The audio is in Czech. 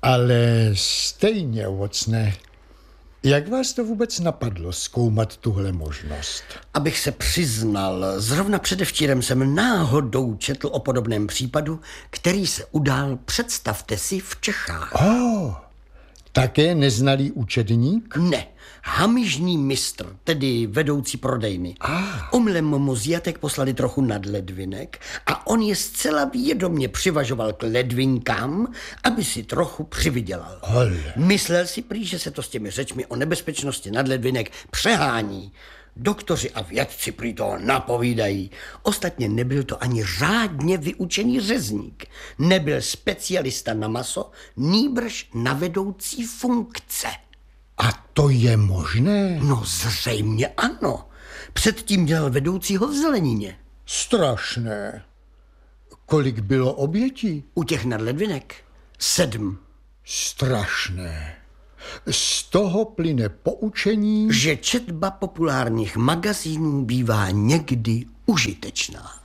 Ale stejně, Watsone, jak vás to vůbec napadlo zkoumat tuhle možnost? Abych se přiznal, zrovna předevčírem jsem náhodou četl o podobném případu, který se udál, představte si, v Čechách. Také neznalý účetník? Ne, hamižný mistr, tedy vedoucí prodejny. Omylem mu z jatek poslali trochu nadledvinek a on je zcela vědomě přivažoval k ledvinkám, aby si trochu přivydělal. Myslel si prý, že se to s těmi řečmi o nebezpečnosti nadledvinek přehání. Doktoři a vědci prý toho napovídají. Ostatně nebyl to ani řádně vyučený řezník. Nebyl specialista na maso, nýbrž na vedoucí funkce. A to je možné? No zřejmě ano. Předtím dělal vedoucího v zelenině. Strašné. Kolik bylo obětí? U těch nadledvinek 7. Strašné. Z toho plyne poučení, Že četba populárních magazínů bývá někdy užitečná.